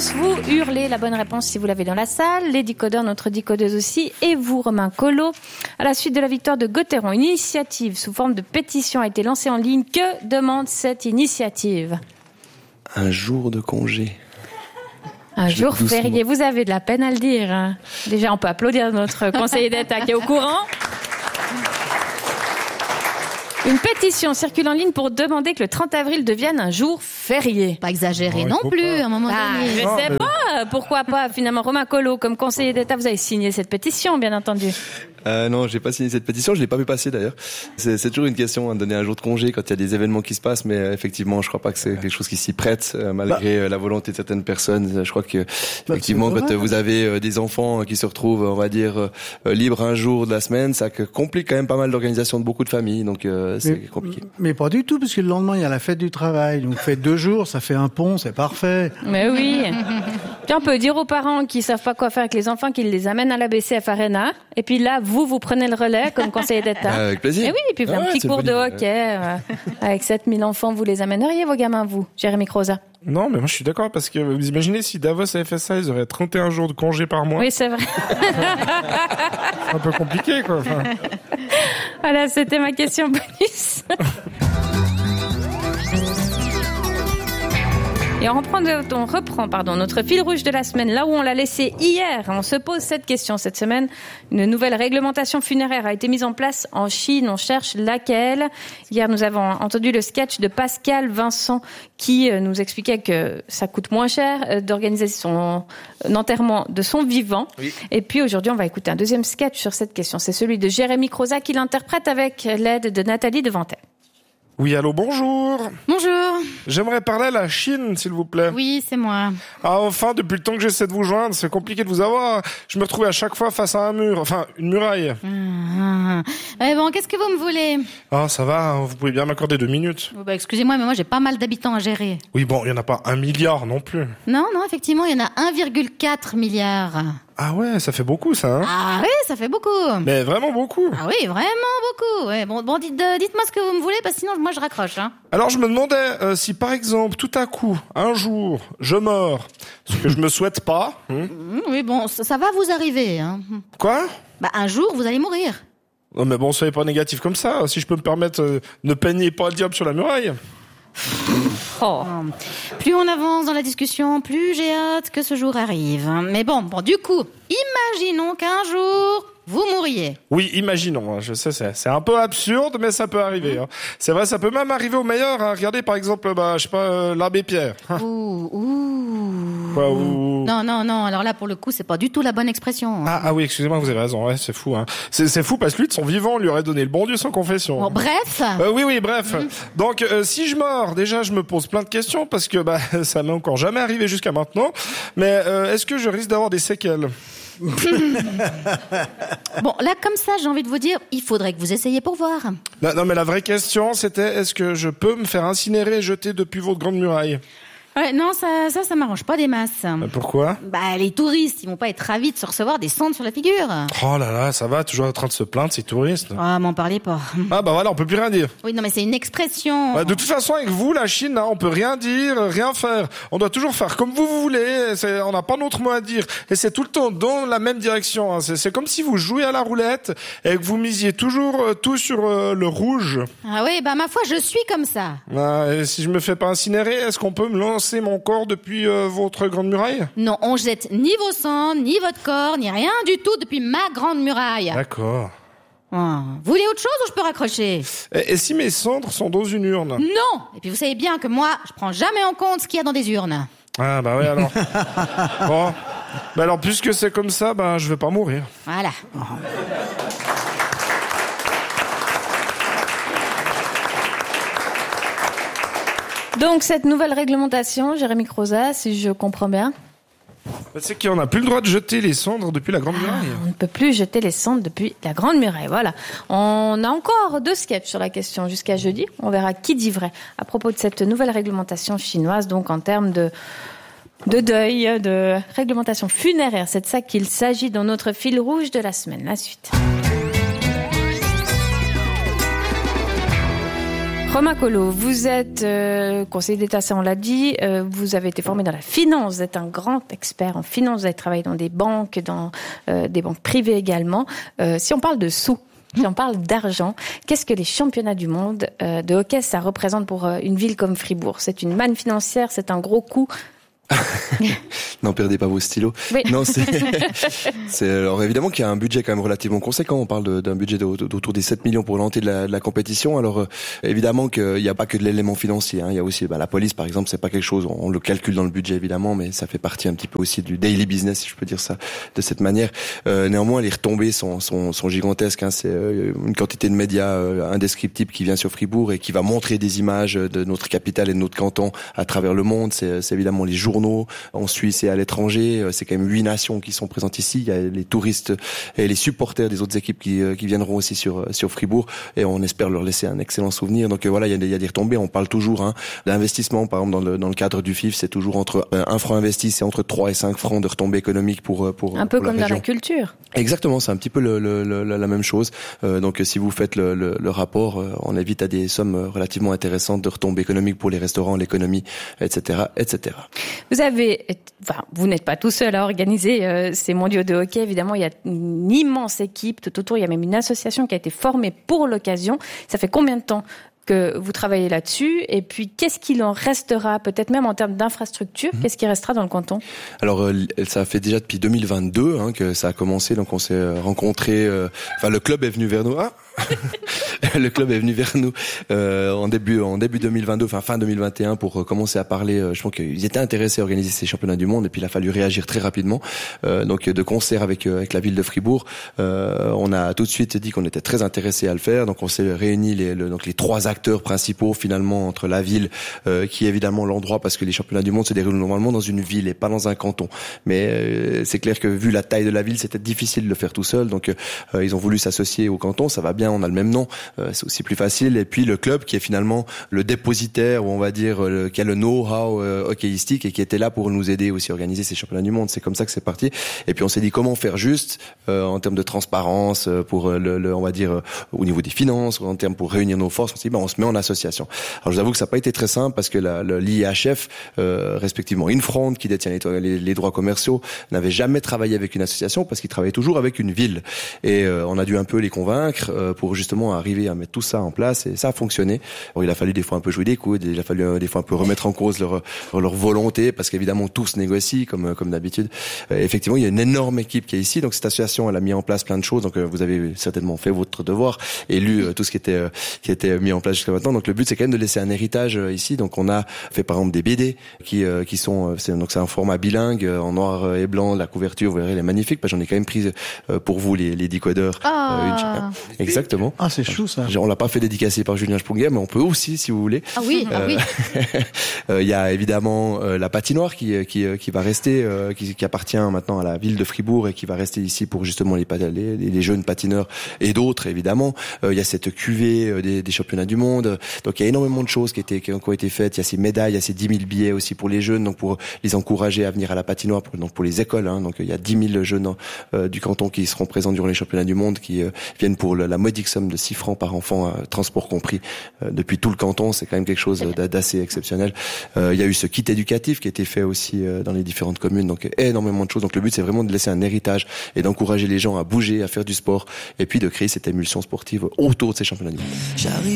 bonus, vous hurlez la bonne réponse si vous l'avez dans la salle. Les décodeurs, notre décodeuse aussi. Et vous, Romain Collot. À la suite de la victoire de Gauthieron, une initiative sous forme de pétition a été lancée en ligne. Que demande cette initiative ? Un jour de congé. Un jour férié. Vous avez de la peine à le dire. Déjà, on peut applaudir notre conseiller d'État qui est au courant. Une pétition circule en ligne pour demander que le 30 avril devienne un jour férié. Pas exagéré non plus, à un moment donné. Je sais pas, pourquoi pas. Finalement, Romain Collot, comme conseiller d'État, vous avez signé cette pétition, bien entendu. Non, j'ai pas signé cette pétition, je l'ai pas vu passer d'ailleurs. C'est toujours une question, de donner un jour de congé quand il y a des événements qui se passent, mais effectivement, je crois pas que c'est quelque chose qui s'y prête, malgré la volonté de certaines personnes. Je crois que effectivement, quand vous avez des enfants qui se retrouvent, on va dire, libres un jour de la semaine, ça complique quand même pas mal l'organisation de beaucoup de familles, donc c'est compliqué. Mais pas du tout, parce que le lendemain, il y a la fête du travail. Donc, faites 2 jours, ça fait un pont, c'est parfait. Mais oui. Puis on peut dire aux parents qui savent pas quoi faire avec les enfants qu'ils les amènent à la BCF Arena. Et puis là, vous prenez le relais comme conseiller d'État. Avec plaisir. Et oui, et puis un petit cours de hockey. Avec 7000 enfants, vous les amèneriez, vos gamins, vous, Jérémy Croza? Non, mais moi je suis d'accord, parce que vous imaginez si Davos avait fait ça, ils auraient 31 jours de congé par mois. Oui, c'est vrai. C'est un peu compliqué, quoi. Enfin... Voilà, c'était ma question bonus. Et on reprend notre fil rouge de la semaine, là où on l'a laissé hier. On se pose cette question cette semaine. Une nouvelle réglementation funéraire a été mise en place en Chine. On cherche laquelle. Hier, nous avons entendu le sketch de Pascal Vincent qui nous expliquait que ça coûte moins cher d'organiser son enterrement de son vivant. Oui. Et puis aujourd'hui, on va écouter un deuxième sketch sur cette question. C'est celui de Jérémy Croza qui l'interprète avec l'aide de Nathalie Devantet. Oui, allô, bonjour. Bonjour. J'aimerais parler à la Chine, s'il vous plaît. Oui, c'est moi. Ah, enfin, depuis le temps que j'essaie de vous joindre, c'est compliqué de vous avoir. Je me retrouvais à chaque fois face à un mur, enfin, une muraille. Mais bon, qu'est-ce que vous me voulez ? Ah, ça va, vous pouvez bien m'accorder 2 minutes. Oh, excusez-moi, mais moi j'ai pas mal d'habitants à gérer. Oui, bon, il y en a pas 1 milliard non plus. Non, effectivement, il y en a 1,4 milliard. Ah ouais, ça fait beaucoup, ça, hein ? Ah oui, ça fait beaucoup. Mais vraiment beaucoup. Ah oui, vraiment beaucoup. Ouais, bon, dites-moi ce que vous me voulez, parce que sinon, moi, je raccroche, hein. Alors, je me demandais si, par exemple, tout à coup, un jour, je meurs, ce que je me souhaite pas. Oui, bon, ça va vous arriver, hein. Quoi ? Un jour, vous allez mourir. Non, mais bon, soyez pas négatif comme ça. Si je peux me permettre, ne peignez pas le diable sur la muraille. Plus on avance dans la discussion, plus j'ai hâte que ce jour arrive. Mais bon, du coup, imaginons qu'un jour, vous mourriez. Oui, imaginons. Je sais, c'est un peu absurde, mais ça peut arriver. Hein. C'est vrai, ça peut même arriver au meilleur. Hein. Regardez, par exemple, je sais pas, l'abbé Pierre. Quoi, Non. Alors là, pour le coup, c'est pas du tout la bonne expression. Ah oui, excusez-moi, vous avez raison. Ouais, c'est fou. Hein. C'est fou parce que lui, de son vivant, on lui aurait donné le bon Dieu sans confession. Bon, bref. Oui, bref. Donc, si je meurs, déjà, je me pose plein de questions parce que ça m'est encore jamais arrivé jusqu'à maintenant. Mais est-ce que je risque d'avoir des séquelles ? Bon, là, comme ça, j'ai envie de vous dire, il faudrait que vous essayiez pour voir. Non, mais la vraie question, c'était est-ce que je peux me faire incinérer et jeter depuis votre grande muraille ? Ouais, non, ça m'arrange pas des masses. Pourquoi ? Les touristes, ils vont pas être ravis de se recevoir des cendres sur la figure. Oh là là, ça va, toujours en train de se plaindre, ces touristes. Ah, m'en parlez pas. Ah voilà, on peut plus rien dire. Oui, non, mais c'est une expression. De toute façon, avec vous, la Chine, on peut rien dire, rien faire. On doit toujours faire comme vous voulez, on n'a pas notre mot à dire. Et c'est tout le temps dans la même direction. Hein. C'est comme si vous jouiez à la roulette et que vous misiez toujours tout sur le rouge. Ah oui, ma foi, je suis comme ça. Et si je me fais pas incinérer, est-ce qu'on peut me lancer mon corps depuis votre grande muraille ? Non, on jette ni vos cendres, ni votre corps, ni rien du tout depuis ma grande muraille. D'accord. Vous voulez autre chose ou je peux raccrocher ? Et si mes cendres sont dans une urne ? Non ! Et puis vous savez bien que moi, je prends jamais en compte ce qu'il y a dans des urnes. Ah oui alors. Bon, alors puisque c'est comme ça, je vais pas mourir. Voilà. Donc, cette nouvelle réglementation, Jérémy Croza, si je comprends bien. C'est qu'on n'a plus le droit de jeter les cendres depuis la Grande Muraille. On ne peut plus jeter les cendres depuis la Grande Muraille, voilà. On a encore 2 sketchs sur la question jusqu'à jeudi. On verra qui dit vrai à propos de cette nouvelle réglementation chinoise, donc en termes de deuil, de réglementation funéraire. C'est de ça qu'il s'agit dans notre fil rouge de la semaine. La suite. Romain Collot, vous êtes conseiller d'État, ça on l'a dit, vous avez été formé dans la finance, vous êtes un grand expert en finance, vous avez travaillé dans des banques, dans des banques privées également. Si on parle de sous, si on parle d'argent, qu'est-ce que les championnats du monde de hockey, ça représente pour une ville comme Fribourg? C'est une manne financière, c'est un gros coût. N'en perdez pas vos stylos. Oui. Non, alors évidemment qu'il y a un budget quand même relativement conséquent. On parle d'un budget d'autour des 7 millions pour l'entrée de la compétition. Alors évidemment qu'il n'y a pas que de l'élément financier. Il y a aussi la police, par exemple, c'est pas quelque chose. On le calcule dans le budget évidemment, mais ça fait partie un petit peu aussi du daily business, si je peux dire ça de cette manière. Néanmoins, les retombées sont gigantesques. C'est une quantité de médias indescriptible qui vient sur Fribourg et qui va montrer des images de notre capitale et de notre canton à travers le monde. C'est évidemment les journaux en Suisse et à l'étranger. C'est quand même 8 nations qui sont présentes ici. Il y a les touristes et les supporters des autres équipes qui viendront aussi sur Fribourg et on espère leur laisser un excellent souvenir. Donc voilà, il y a des retombées. On parle toujours d'investissement. Par exemple, dans le cadre du FIF, c'est toujours entre 1 franc investi, c'est entre 3 et 5 francs de retombées économiques pour un peu comme la dans la culture. Exactement, c'est un petit peu la même chose. Donc si vous faites le rapport, on évite à des sommes relativement intéressantes de retombées économiques pour les restaurants, l'économie, etc., etc. Vous n'êtes pas tout seul à organiser ces mondiaux de hockey. Évidemment, il y a une immense équipe tout autour. Il y a même une association qui a été formée pour l'occasion. Ça fait combien de temps que vous travaillez là-dessus? Et puis, qu'est-ce qu'il en restera, peut-être même en termes d'infrastructure? Qu'est-ce qui restera dans le canton? Alors, ça fait déjà depuis 2022 que ça a commencé. Donc, on s'est rencontrés. Le club est venu vers nous. Le club est venu vers nous en début 2022, fin 2021, pour commencer à parler. Je pense qu'ils étaient intéressés à organiser ces championnats du monde, et puis il a fallu réagir très rapidement. Donc, de concert avec la ville de Fribourg, on a tout de suite dit qu'on était très intéressés à le faire. Donc, on s'est réunis les 3 acteurs principaux finalement entre la ville, qui est évidemment l'endroit, parce que les championnats du monde se déroulent normalement dans une ville et pas dans un canton. Mais c'est clair que vu la taille de la ville, c'était difficile de le faire tout seul. Donc, ils ont voulu s'associer au canton. Ça va bien, on a le même nom, c'est aussi plus facile. Et puis le club qui est finalement le dépositaire, ou on va dire qui a le know-how hockeyistique et qui était là pour nous aider aussi à organiser ces championnats du monde. C'est comme ça que c'est parti. Et puis on s'est dit comment faire juste en termes de transparence pour on va dire au niveau des finances, en termes pour réunir nos forces. On s'est dit on se met en association. Alors je vous avoue que ça n'a pas été très simple parce que l'IHF, respectivement Infront, qui détient les droits commerciaux, n'avait jamais travaillé avec une association parce qu'il travaillait toujours avec une ville. Et on a dû un peu les convaincre pour justement arriver à mettre tout ça en place, et ça a fonctionné. Alors, il a fallu des fois un peu jouer des coudes, il a fallu des fois un peu remettre en cause leur volonté, parce qu'évidemment tout se négocie comme d'habitude. Effectivement, il y a une énorme équipe qui est ici, donc cette association elle a mis en place plein de choses. Donc vous avez certainement fait votre devoir et lu tout ce qui était mis en place jusqu'à maintenant. Donc le but c'est quand même de laisser un héritage ici. Donc on a fait par exemple des BD qui sont c'est un format bilingue en noir et blanc. La couverture, vous verrez, elle est magnifique. J'en ai quand même pris pour vous les decodeurs. Exactement. Ah, c'est chou ça. On l'a pas fait dédicacer par Julien Spunger, mais on peut aussi si vous voulez. Ah oui, oui. Il y a évidemment la patinoire qui va rester, qui appartient maintenant à la ville de Fribourg et qui va rester ici pour justement les jeunes patineurs et d'autres évidemment. Il y a cette cuvée des championnats du monde. Donc il y a énormément de choses qui ont été faites. Il y a ces médailles, il y a ces 10 000 billets aussi pour les jeunes, donc pour les encourager à venir à la patinoire, pour les écoles. Donc il y a 10 000 jeunes du canton qui seront présents durant les championnats du monde, qui viennent pour la modique somme de 6 francs par enfant, transport compris, depuis tout le canton. C'est quand même quelque chose d'assez exceptionnel. Il y a eu ce kit éducatif qui a été fait aussi dans les différentes communes. Donc énormément de choses. Donc le but c'est vraiment de laisser un héritage et d'encourager les gens à bouger, à faire du sport, et puis de créer cette émulsion sportive autour de ces championnats du monde.